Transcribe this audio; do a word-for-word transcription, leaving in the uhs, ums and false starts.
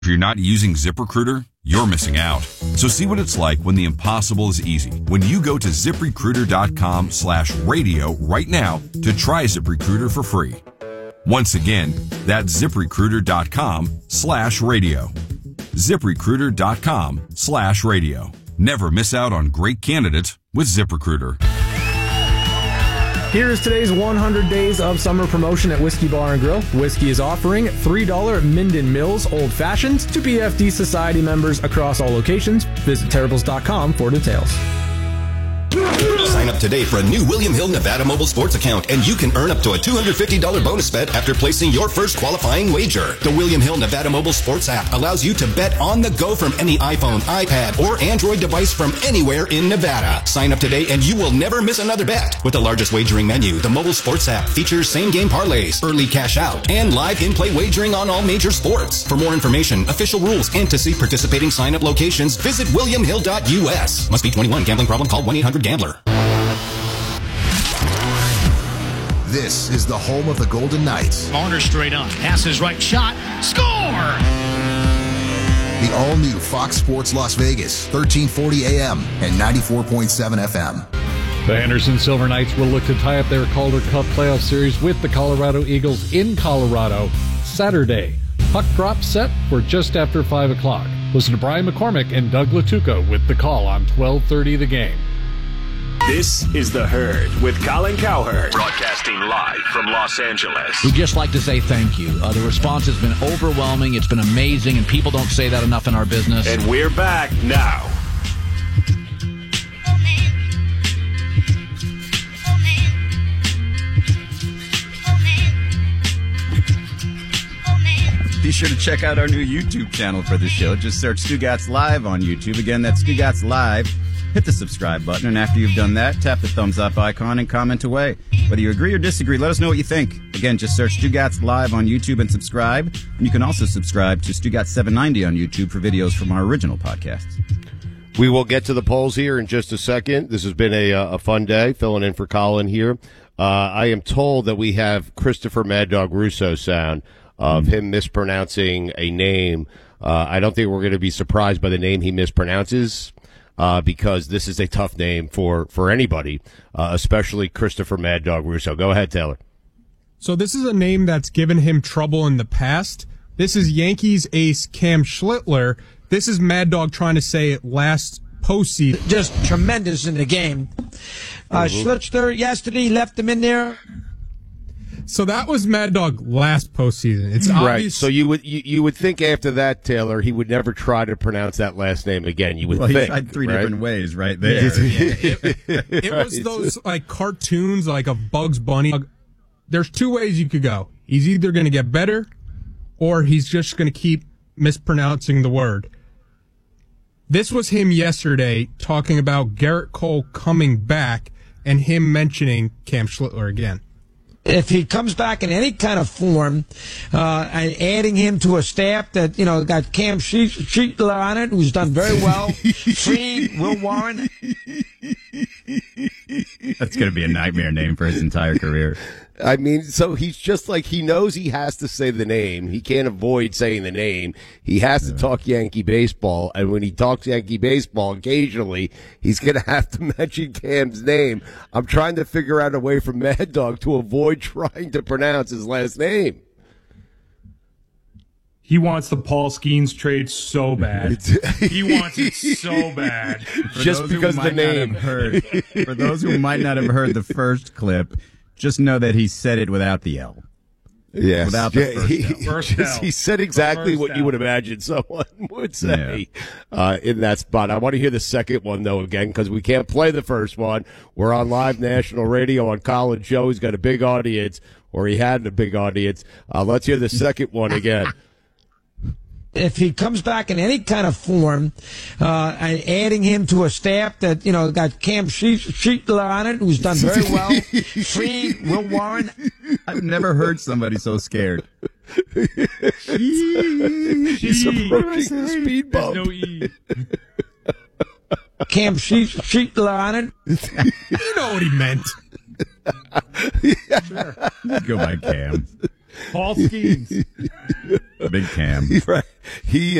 If you're not using ZipRecruiter, you're missing out. So see what it's like when the impossible is easy. When you go to ZipRecruiter.com slash radio right now to try ZipRecruiter for free. Once again, that's ZipRecruiter.com slash radio. ZipRecruiter.com slash radio. Never miss out on great candidates with ZipRecruiter. Here is today's one hundred days of summer promotion at Whiskey Bar and Grill. Whiskey is offering three dollars Minden Mills Old Fashions to P F D Society members across all locations. Visit terribles dot com for details. Sign up today for a new William Hill Nevada mobile sports account, and you can earn up to a two hundred fifty dollars bonus bet after placing your first qualifying wager. The William Hill Nevada mobile sports app allows you to bet on the go from any iPhone, iPad, or Android device from anywhere in Nevada. Sign up today and you will never miss another bet. With the largest wagering menu, the mobile sports app features same-game parlays, early cash out, and live in-play wagering on all major sports. For more information, official rules, and to see participating sign-up locations, visit william hill dot u s. Must be twenty-one. Gambling problem? Call one eight hundred gambler. This is the home of the Golden Knights. Marner straight on. Passes right, shot, score! The all-new Fox Sports Las Vegas, thirteen forty A M and ninety-four point seven F M. The Henderson Silver Knights will look to tie up their Calder Cup playoff series with the Colorado Eagles in Colorado Saturday. Puck drop set for just after five o'clock. Listen to Brian McCormick and Doug Latuca with the call on twelve thirty The Game. This is The Herd with Colin Cowherd, broadcasting live from Los Angeles. We'd just like to say thank you. Uh, the response has been overwhelming. It's been amazing, and people don't say that enough in our business. And we're back now. Be sure to check out our new YouTube channel for the show. Just search Stugotz Live on YouTube. Again, that's Stugotz Live. Hit the subscribe button, and after you've done that, tap the thumbs up icon and comment away. Whether you agree or disagree, let us know what you think. Again, just search Stugotz Live on YouTube and subscribe. And you can also subscribe to Stugotz seven ninety on YouTube for videos from our original podcasts. We will get to the polls here in just a second. This has been a, a fun day, filling in for Colin here. Uh, I am told that we have Christopher Mad Dog Russo sound of him mispronouncing a name. Uh, I don't think we're going to be surprised by the name he mispronounces. Uh, because this is a tough name for, for anybody, uh, especially Christopher Mad Dog Russo. Go ahead, Taylor. So this is a name that's given him trouble in the past. This is Yankees ace Cam Schlittler. This is Mad Dog trying to say it last postseason. Just tremendous in the game. Uh, mm-hmm. Schlittler yesterday left him in there. So that was Mad Dog last postseason. It's obvious. Right. So you would you, you would think after that, Taylor, he would never try to pronounce that last name again. You would well, think. He tried three right? different ways right there. Yeah. it, it, it was those like cartoons, like a Bugs Bunny. There's two ways you could go. He's either going to get better, or he's just going to keep mispronouncing the word. This was him yesterday talking about Garrett Cole coming back and him mentioning Cam Schlittler again. If he comes back in any kind of form, uh, and adding him to a staff that, you know, got Cam Schlittler on it, who's done very well, Freed, Will Warren. That's going to be a nightmare name for his entire career. I mean, so he's just like, he knows he has to say the name. He can't avoid saying the name. He has to talk Yankee baseball. And when he talks Yankee baseball, occasionally, he's going to have to mention Cam's name. I'm trying to figure out a way for Mad Dog to avoid trying to pronounce his last name. He wants the Paul Skeens trade so bad. He wants it so bad. For just because the name. Heard, for those who might not have heard the first clip, just know that he said it without the L. Yes. Without the first he, L. First just, L. he said exactly what L. you would imagine someone would say Yeah. uh, in that spot. I want to hear the second one, though, again, because we can't play the first one. We're on live national radio on Colin's show. He's got a big audience, or he had a big audience. Uh, let's hear the second one again. If he comes back in any kind of form, uh, and adding him to a staff that, you know, got Cam Schlittler on it, who's done very well, Freed, Will Warren. I've never heard somebody so scared. He's approaching the speed bump. There's no E. Cam Schlittler on it. You know what he meant. Sure. Go by Cam. Paul Skeens. Big Cam. Right. He